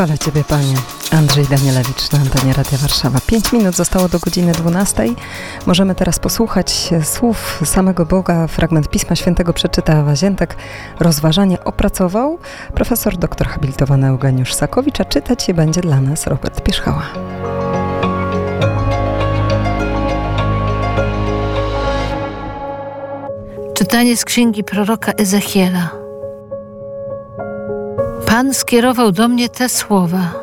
Chwalę Ciebie, Panie. Andrzej Danielewicz na antenie Radia Warszawa. 5 minut zostało do godziny 12. Możemy teraz posłuchać słów samego Boga. Fragment Pisma Świętego przeczyta Ewa Ziętek. Rozważanie opracował profesor doktor habilitowany Eugeniusz Sakowicz, a czytać je będzie dla nas Robert Pierzchała. Czytanie z księgi proroka Ezechiela. Pan skierował do mnie te słowa.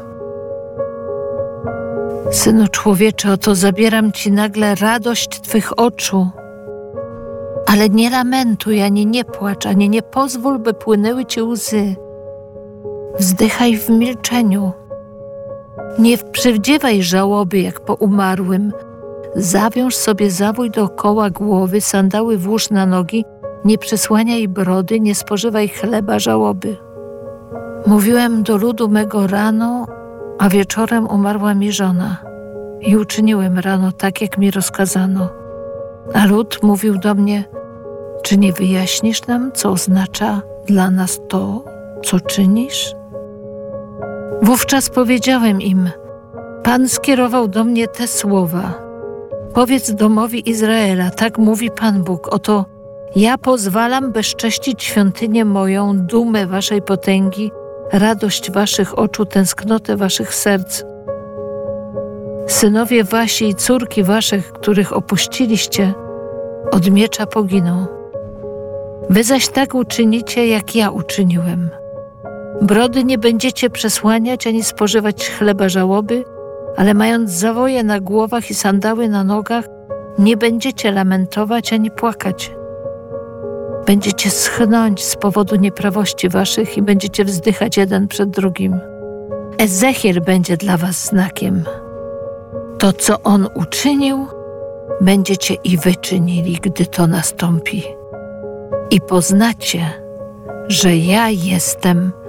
Synu człowieczy, oto zabieram ci nagle radość twych oczu, ale nie lamentuj, ani nie płacz, ani nie pozwól, by płynęły ci łzy. Wzdychaj w milczeniu. Nie przywdziewaj żałoby jak po umarłym. Zawiąż sobie zawój dookoła głowy, sandały włóż na nogi, nie przysłaniaj brody, nie spożywaj chleba żałoby. Mówiłem do ludu mego rano, a wieczorem umarła mi żona. I uczyniłem rano tak, jak mi rozkazano. A lud mówił do mnie, czy nie wyjaśnisz nam, co oznacza dla nas to, co czynisz? Wówczas powiedziałem im, Pan skierował do mnie te słowa. Powiedz domowi Izraela, tak mówi Pan Bóg, oto ja pozwalam bezcześcić świątynię moją, dumę waszej potęgi, radość waszych oczu, tęsknotę waszych serc. Synowie wasi i córki waszych, których opuściliście, od miecza poginą. Wy zaś tak uczynicie, jak ja uczyniłem. Brody nie będziecie przesłaniać, ani spożywać chleba żałoby, ale mając zawoje na głowach i sandały na nogach, nie będziecie lamentować ani płakać. Będziecie schnąć z powodu nieprawości waszych i będziecie wzdychać jeden przed drugim. Ezechiel będzie dla was znakiem. To, co on uczynił, będziecie i wy czynili, gdy to nastąpi. I poznacie, że ja jestem